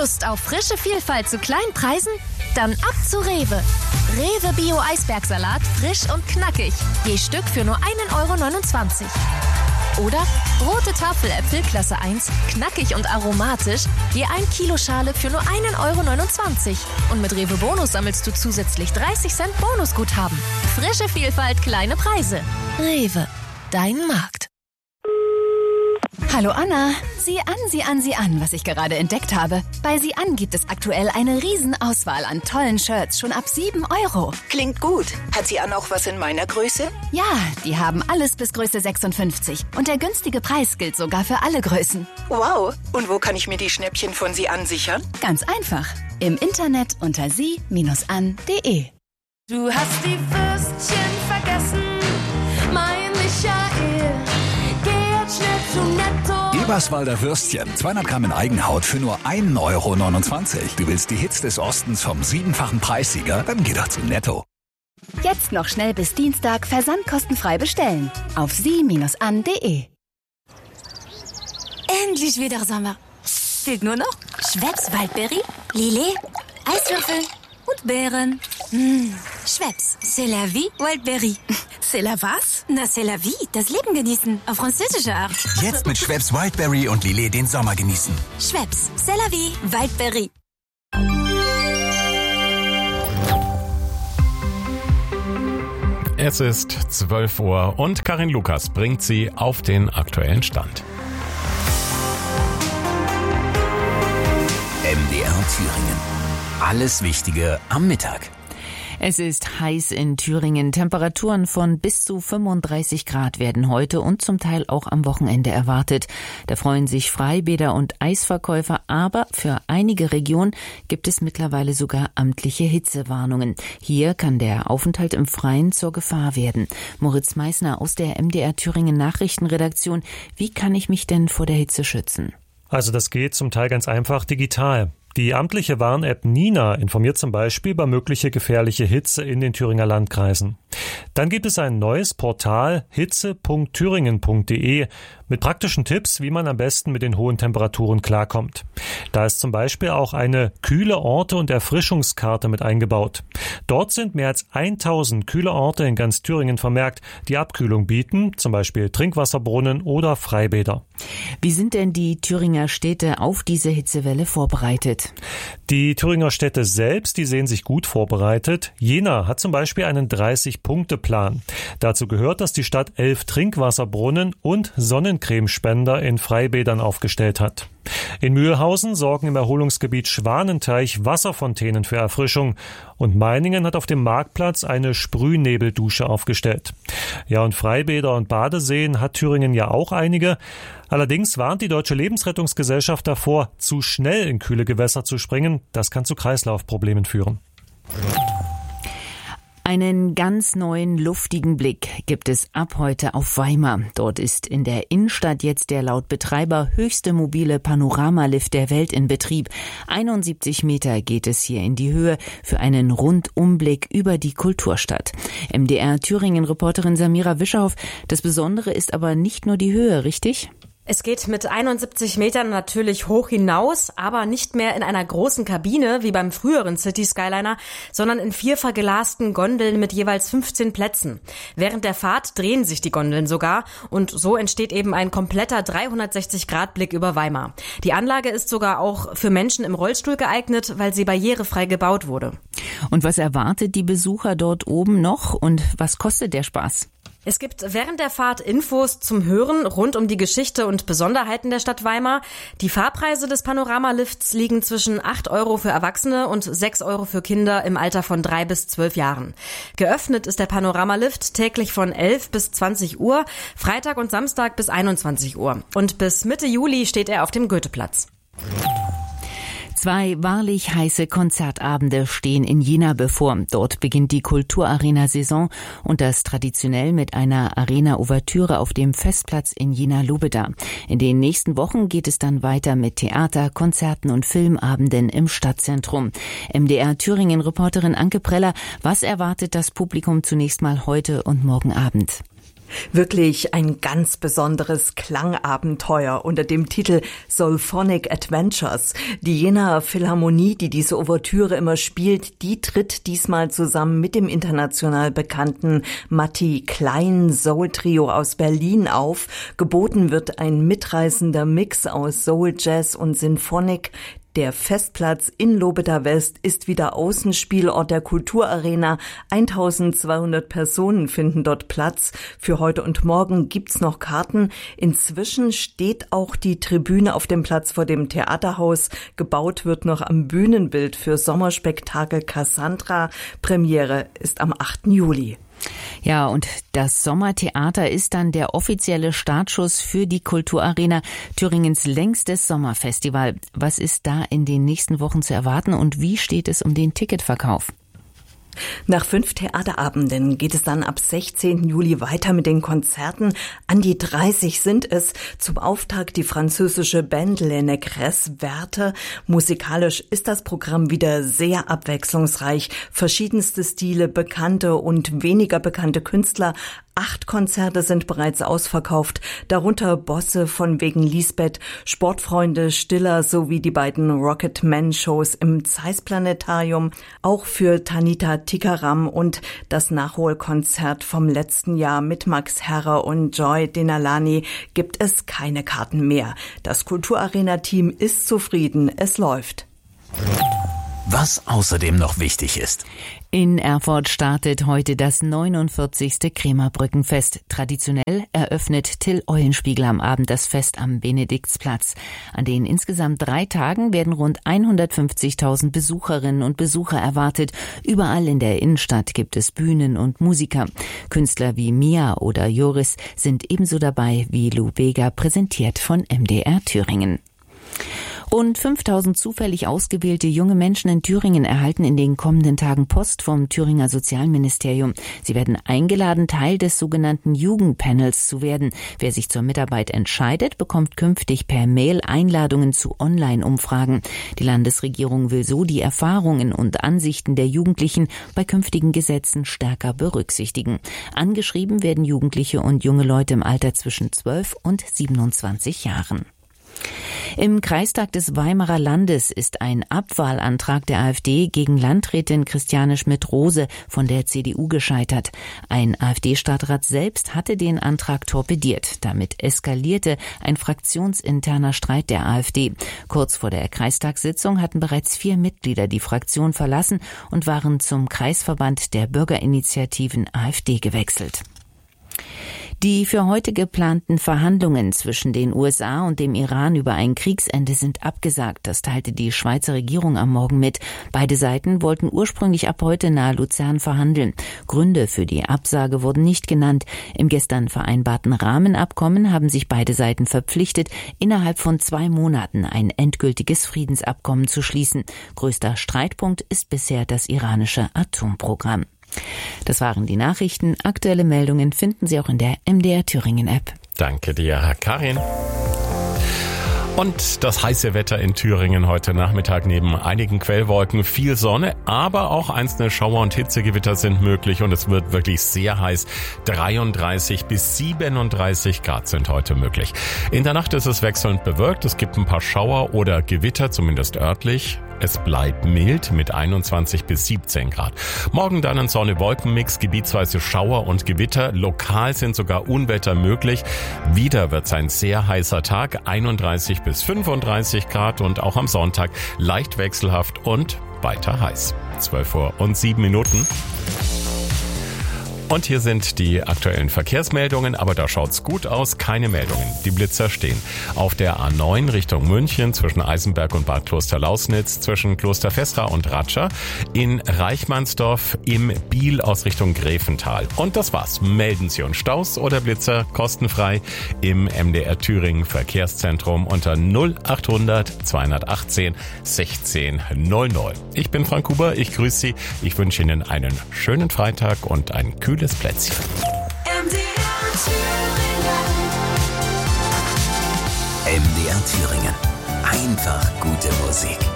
Lust auf frische Vielfalt zu kleinen Preisen? Dann ab zu Rewe. Rewe Bio Eisbergsalat, frisch und knackig. Je Stück für nur 1,29 €. Oder rote Tafeläpfel Klasse 1, knackig und aromatisch, je 1 Kilo Schale für nur 1,29 €. Und mit Rewe Bonus sammelst du zusätzlich 30 Cent Bonusguthaben. Frische Vielfalt, kleine Preise. Rewe, dein Markt. Hallo Anna, sieh an, was ich gerade entdeckt habe. Bei Sieh an gibt es aktuell eine Riesenauswahl an tollen Shirts, schon ab 7 €. Klingt gut. Hat Sieh an auch was in meiner Größe? Ja, die haben alles bis Größe 56. Und der günstige Preis gilt sogar für alle Größen. Wow. Und wo kann ich mir die Schnäppchen von Sieh an sichern? Ganz einfach. Im Internet unter sie-an.de. Du hast die Würstchen vergessen, mein Michael. Geh jetzt schnell zu Netto. Eberswalder Würstchen, 200 Gramm in Eigenhaut für nur 1,29 €. Du willst die Hits des Ostens vom 7-fachen Preissieger? Dann geh doch zu Netto. Jetzt noch schnell bis Dienstag versandkostenfrei bestellen. Auf sie-an.de. Endlich wieder Sommer. Fehlt nur noch Schweppes Waldbeere, Lillet, Eiswürfel und Beeren. Schweppes, c'est la vie, Wildberry. C'est la was? Na, c'est la vie, das Leben genießen, auf französische Art. Jetzt mit Schweppes Wildberry und Lillet den Sommer genießen. Schweppes, c'est la vie, Wildberry. Es ist 12 Uhr und Karin Lukas bringt Sie auf den aktuellen Stand. MDR Thüringen. Alles Wichtige am Mittag. Es ist heiß in Thüringen. Temperaturen von bis zu 35 Grad werden heute und zum Teil auch am Wochenende erwartet. Da freuen sich Freibäder und Eisverkäufer, aber für einige Regionen gibt es mittlerweile sogar amtliche Hitzewarnungen. Hier kann der Aufenthalt im Freien zur Gefahr werden. Moritz Meissner aus der MDR Thüringen Nachrichtenredaktion. Wie kann ich mich denn vor der Hitze schützen? Also das geht zum Teil ganz einfach digital. Die amtliche Warn-App Nina informiert zum Beispiel über mögliche gefährliche Hitze in den Thüringer Landkreisen. Dann gibt es ein neues Portal hitze.thüringen.de mit praktischen Tipps, wie man am besten mit den hohen Temperaturen klarkommt. Da ist zum Beispiel auch eine kühle Orte- und Erfrischungskarte mit eingebaut. Dort sind mehr als 1000 kühle Orte in ganz Thüringen vermerkt, die Abkühlung bieten, zum Beispiel Trinkwasserbrunnen oder Freibäder. Wie sind denn die Thüringer Städte auf diese Hitzewelle vorbereitet? Die Thüringer Städte selbst, die sehen sich gut vorbereitet. Jena hat zum Beispiel einen 30-Punkte-Plan. Dazu gehört, dass die Stadt 11 Trinkwasserbrunnen und Sonnencremespender in Freibädern aufgestellt hat. In Mühlhausen sorgen im Erholungsgebiet Schwanenteich Wasserfontänen für Erfrischung und Meiningen hat auf dem Marktplatz eine Sprühnebeldusche aufgestellt. Ja, und Freibäder und Badeseen hat Thüringen ja auch einige. Allerdings warnt die Deutsche Lebensrettungsgesellschaft davor, zu schnell in kühle Gewässer zu springen. Das kann zu Kreislaufproblemen führen. Einen ganz neuen, luftigen Blick gibt es ab heute auf Weimar. Dort ist in der Innenstadt jetzt der laut Betreiber höchste mobile Panoramalift der Welt in Betrieb. 71 Meter geht es hier in die Höhe für einen Rundumblick über die Kulturstadt. MDR Thüringen-Reporterin Samira Wischerhoff. Das Besondere ist aber nicht nur die Höhe, richtig? Es geht mit 71 Metern natürlich hoch hinaus, aber nicht mehr in einer großen Kabine wie beim früheren City Skyliner, sondern in 4 verglasten Gondeln mit jeweils 15 Plätzen. Während der Fahrt drehen sich die Gondeln sogar und so entsteht eben ein kompletter 360-Grad-Blick über Weimar. Die Anlage ist sogar auch für Menschen im Rollstuhl geeignet, weil sie barrierefrei gebaut wurde. Und was erwartet die Besucher dort oben noch und was kostet der Spaß? Es gibt während der Fahrt Infos zum Hören rund um die Geschichte und Besonderheiten der Stadt Weimar. Die Fahrpreise des Panoramalifts liegen zwischen 8 € für Erwachsene und 6 € für Kinder im Alter von 3 bis 12 Jahren. Geöffnet ist der Panoramalift täglich von 11 bis 20 Uhr, Freitag und Samstag bis 21 Uhr. Und bis Mitte Juli steht er auf dem Goetheplatz. 2 wahrlich heiße Konzertabende stehen in Jena bevor. Dort beginnt die Kulturarena-Saison und das traditionell mit einer Arena-Ouvertüre auf dem Festplatz in Jena-Lobeda. In den nächsten Wochen geht es dann weiter mit Theater, Konzerten und Filmabenden im Stadtzentrum. MDR Thüringen-Reporterin Anke Preller, was erwartet das Publikum zunächst mal heute und morgen Abend? Wirklich ein ganz besonderes Klangabenteuer unter dem Titel Soulphonic Adventures. Die Jenaer Philharmonie, die diese Ouvertüre immer spielt, die tritt diesmal zusammen mit dem international bekannten Matti Klein Soul Trio aus Berlin auf. Geboten wird ein mitreißender Mix aus Soul, Jazz und Sinfonik. Der Festplatz in Lobeda West ist wieder Außenspielort der Kulturarena. 1200 Personen finden dort Platz. Für heute und morgen gibt's noch Karten. Inzwischen steht auch die Tribüne auf dem Platz vor dem Theaterhaus. Gebaut wird noch am Bühnenbild für Sommerspektakel Cassandra. Premiere ist am 8. Juli. Ja, und das Sommertheater ist dann der offizielle Startschuss für die Kulturarena, Thüringens längstes Sommerfestival. Was ist da in den nächsten Wochen zu erwarten und wie steht es um den Ticketverkauf? Nach 5 Theaterabenden geht es dann ab 16. Juli weiter mit den Konzerten. An die 30 sind es. Zum Auftakt die französische Band Les Negresses Verte. Musikalisch ist das Programm wieder sehr abwechslungsreich. Verschiedenste Stile, bekannte und weniger bekannte Künstler. 8 Konzerte sind bereits ausverkauft, darunter Bosse von Wegen Lisbeth, Sportfreunde Stiller sowie die beiden Rocketman-Shows im Zeiss-Planetarium. Auch für Tanita Tikaram und das Nachholkonzert vom letzten Jahr mit Max Herrer und Joy Denalani gibt es keine Karten mehr. Das Kulturarena-Team ist zufrieden, es läuft. Was außerdem noch wichtig ist. In Erfurt startet heute das 49. Krämerbrückenfest. Traditionell eröffnet Till Eulenspiegel am Abend das Fest am Benediktsplatz. An den insgesamt 3 Tagen werden rund 150.000 Besucherinnen und Besucher erwartet. Überall in der Innenstadt gibt es Bühnen und Musiker. Künstler wie Mia oder Joris sind ebenso dabei wie Lou Bega, präsentiert von MDR Thüringen. Rund 5.000 zufällig ausgewählte junge Menschen in Thüringen erhalten in den kommenden Tagen Post vom Thüringer Sozialministerium. Sie werden eingeladen, Teil des sogenannten Jugendpanels zu werden. Wer sich zur Mitarbeit entscheidet, bekommt künftig per Mail Einladungen zu Online-Umfragen. Die Landesregierung will so die Erfahrungen und Ansichten der Jugendlichen bei künftigen Gesetzen stärker berücksichtigen. Angeschrieben werden Jugendliche und junge Leute im Alter zwischen 12 und 27 Jahren. Im Kreistag des Weimarer Landes ist ein Abwahlantrag der AfD gegen Landrätin Christiane Schmidt-Rose von der CDU gescheitert. Ein AfD-Stadtrat selbst hatte den Antrag torpediert. Damit eskalierte ein fraktionsinterner Streit der AfD. Kurz vor der Kreistagssitzung hatten bereits 4 Mitglieder die Fraktion verlassen und waren zum Kreisverband der Bürgerinitiativen AfD gewechselt. Die für heute geplanten Verhandlungen zwischen den USA und dem Iran über ein Kriegsende sind abgesagt. Das teilte die Schweizer Regierung am Morgen mit. Beide Seiten wollten ursprünglich ab heute nahe Luzern verhandeln. Gründe für die Absage wurden nicht genannt. Im gestern vereinbarten Rahmenabkommen haben sich beide Seiten verpflichtet, innerhalb von 2 Monaten ein endgültiges Friedensabkommen zu schließen. Größter Streitpunkt ist bisher das iranische Atomprogramm. Das waren die Nachrichten. Aktuelle Meldungen finden Sie auch in der MDR Thüringen App. Danke dir, Karin. Und das heiße Wetter in Thüringen heute Nachmittag neben einigen Quellwolken, viel Sonne, aber auch einzelne Schauer und Hitzegewitter sind möglich und es wird wirklich sehr heiß. 33 bis 37 Grad sind heute möglich. In der Nacht ist es wechselnd bewölkt, es gibt ein paar Schauer oder Gewitter, zumindest örtlich. Es bleibt mild mit 21 bis 17 Grad. Morgen dann ein Sonne-Wolken-Mix, gebietsweise Schauer und Gewitter. Lokal sind sogar Unwetter möglich. Wieder wird es ein sehr heißer Tag, 31 bis 35 Grad und auch am Sonntag leicht wechselhaft und weiter heiß. 12:07 Uhr. Und hier sind die aktuellen Verkehrsmeldungen, aber da schaut's gut aus, keine Meldungen. Die Blitzer stehen auf der A9 Richtung München zwischen Eisenberg und Bad Klosterlausnitz, zwischen Klosterfestra und Ratscha, in Reichmannsdorf, im Biel aus Richtung Gräfental. Und das war's. Melden Sie uns Staus oder Blitzer kostenfrei im MDR Thüringen Verkehrszentrum unter 0800 218 1600. Ich bin Frank Huber, ich grüße Sie. Ich wünsche Ihnen einen schönen Freitag und ein kühles Plätzchen. MDR Thüringen. Einfach gute Musik.